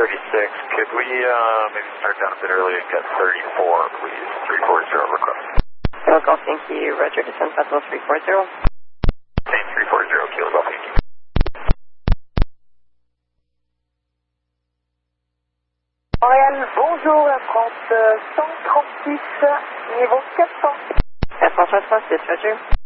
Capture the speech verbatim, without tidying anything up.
thirty-six. Could we uh, maybe start down a bit early and get thirty-four, please? three four zero request. Kilo Golf Yankee, Roger, descend Festival three four zero. Same three four zero, Kilo Golf Yankee. Montréal, bonjour, Air France cent trente-six, niveau quatre cents. Air France one six, Roger.